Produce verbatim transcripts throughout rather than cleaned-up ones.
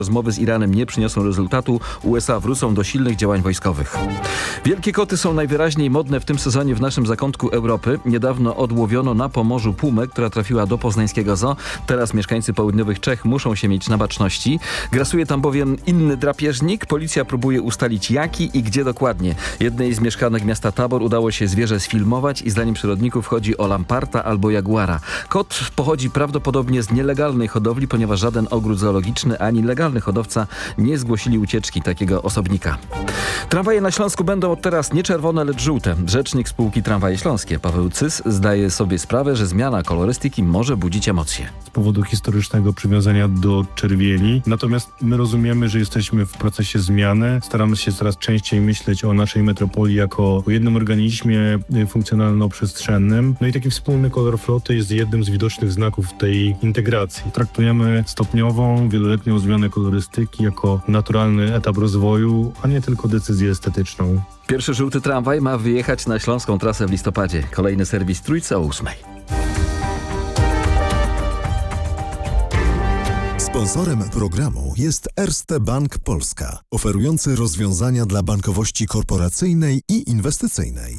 Rozmowy z Iranem nie przyniosą rezultatu. U S A wrócą do silnych działań wojskowych. Wielkie koty są najwyraźniej modne w tym sezonie w naszym zakątku Europy. Niedawno odłowiono na Pomorzu pumę, która trafiła do poznańskiego zoo. Teraz mieszkańcy południowych Czech muszą się mieć na baczności. Grasuje tam bowiem inny drapieżnik. Policja próbuje ustalić jaki i gdzie dokładnie. Jednej z mieszkanek miasta Tabor udało się zwierzę sfilmować i zdaniem przyrodników chodzi o lamparta albo jaguara. Kot pochodzi prawdopodobnie z nielegalnej hodowli, ponieważ żaden ogród zoologiczny ani legalny hodowca nie zgłosili ucieczki takiego osobnika. Tramwaje na Śląsku będą od teraz nie czerwone, lecz żółte. Rzecznik spółki Tramwaje Śląskie Paweł Cys zdaje sobie sprawę, że zmiana kolorystyki może budzić emocje. Z powodu historycznego przywiązania do czerwieni. Natomiast my rozumiemy, że jesteśmy w procesie zmiany. Staramy się coraz częściej myśleć o naszej metropolii jako o jednym organizmie funkcjonalno-przestrzennym. No i taki wspólny kolor floty jest jednym z widocznych znaków tej integracji. Traktujemy stopniową, wieloletnią zmianę kolorystyki jako naturalny etap rozwoju, a nie tylko decyzję estetyczną. Pierwszy żółty tramwaj ma wyjechać na śląską trasę w listopadzie. Kolejny serwis Trójce o ósmej. Sponsorem programu jest Erste Bank Polska, oferujący rozwiązania dla bankowości korporacyjnej i inwestycyjnej.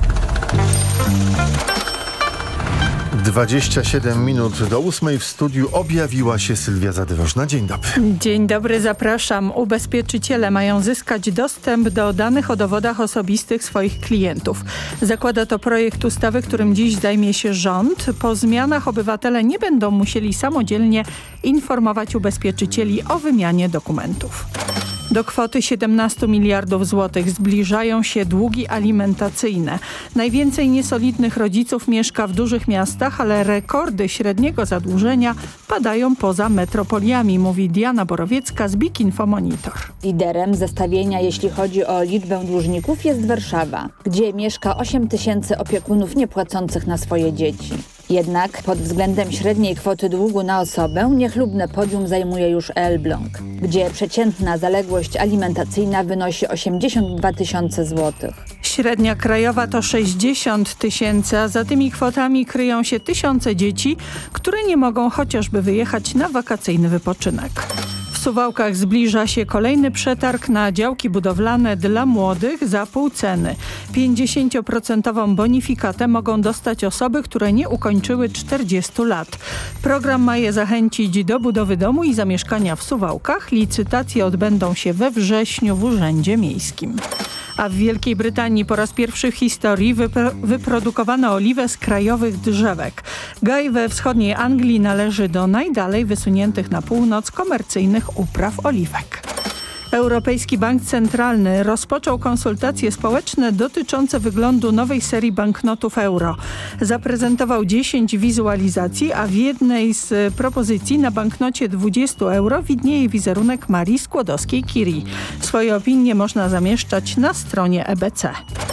dwadzieścia siedem minut do ósmej w studiu objawiła się Sylwia Zadywożna. Dzień dobry. Dzień dobry, zapraszam. Ubezpieczyciele mają zyskać dostęp do danych o dowodach osobistych swoich klientów. Zakłada to projekt ustawy, którym dziś zajmie się rząd. Po zmianach obywatele nie będą musieli samodzielnie informować ubezpieczycieli o wymianie dokumentów. Do kwoty siedemnastu miliardów złotych zbliżają się długi alimentacyjne. Najwięcej niesolidnych rodziców mieszka w dużych miastach, ale rekordy średniego zadłużenia padają poza metropoliami, mówi Diana Borowiecka z Big Info Monitor. Liderem zestawienia, jeśli chodzi o liczbę dłużników, jest Warszawa, gdzie mieszka osiem tysięcy opiekunów niepłacących na swoje dzieci. Jednak pod względem średniej kwoty długu na osobę niechlubne podium zajmuje już Elbląg, gdzie przeciętna zaległość alimentacyjna wynosi osiemdziesiąt dwa tysiące złotych. Średnia krajowa to sześćdziesiąt tysięcy, a za tymi kwotami kryją się tysiące dzieci, które nie mogą chociażby wyjechać na wakacyjny wypoczynek. W Suwałkach zbliża się kolejny przetarg na działki budowlane dla młodych za pół ceny. pięćdziesięcioprocentową bonifikatę mogą dostać osoby, które nie ukończyły czterdziestu lat. Program ma je zachęcić do budowy domu i zamieszkania w Suwałkach. Licytacje odbędą się we wrześniu w Urzędzie Miejskim. A w Wielkiej Brytanii po raz pierwszy w historii wypro- wyprodukowano oliwę z krajowych drzewek. Gaj we wschodniej Anglii należy do najdalej wysuniętych na północ komercyjnych upraw oliwek. Europejski Bank Centralny rozpoczął konsultacje społeczne dotyczące wyglądu nowej serii banknotów euro. Zaprezentował dziesięć wizualizacji, a w jednej z propozycji na banknocie dwudziestu euro widnieje wizerunek Marii Skłodowskiej-Curie. Swoje opinie można zamieszczać na stronie E B C.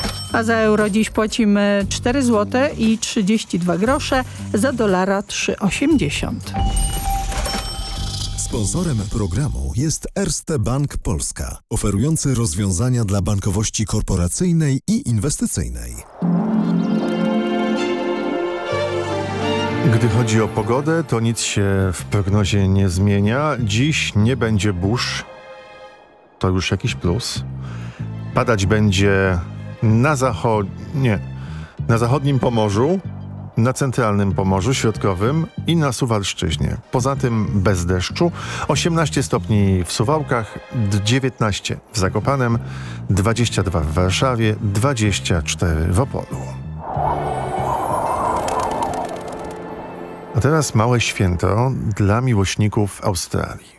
A za euro dziś płacimy cztery złote i trzydzieści dwa grosze, za dolara trzy osiemdziesiąt. Sponsorem programu jest Erste Bank Polska, oferujący rozwiązania dla bankowości korporacyjnej i inwestycyjnej. Gdy chodzi o pogodę, to nic się w prognozie nie zmienia. Dziś nie będzie burz. To już jakiś plus. Padać będzie na zachod... nie. Na zachodnim Pomorzu, na centralnym Pomorzu Środkowym i na Suwalszczyźnie. Poza tym bez deszczu. osiemnaście stopni w Suwałkach, dziewiętnaście w Zakopanem, dwadzieścia dwa w Warszawie, dwadzieścia cztery w Opolu. A teraz małe święto dla miłośników Australii.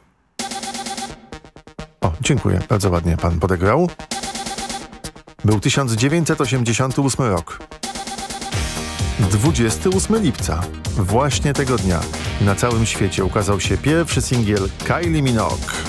O, dziękuję. Bardzo ładnie pan podegrał. Był tysiąc dziewięćset osiemdziesiąty ósmy rok. dwudziestego ósmego lipca. Właśnie tego dnia na całym świecie ukazał się pierwszy singiel Kylie Minogue.